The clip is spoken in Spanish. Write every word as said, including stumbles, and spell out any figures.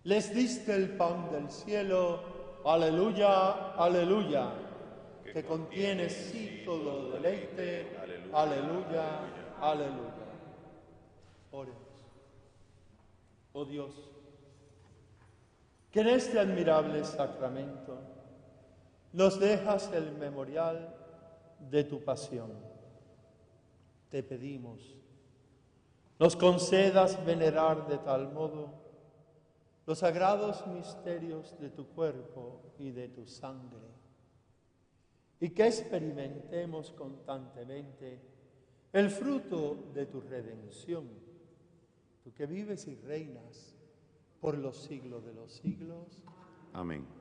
Les diste el pan del cielo, aleluya, aleluya, que contiene sí todo deleite, aleluya, aleluya. Oremos. Oh Dios, que en este admirable sacramento nos dejas el memorial de tu pasión. Te pedimos, nos concedas venerar de tal modo los sagrados misterios de tu cuerpo y de tu sangre, y que experimentemos constantemente el fruto de tu redención, tú que vives y reinas por los siglos de los siglos. Amén.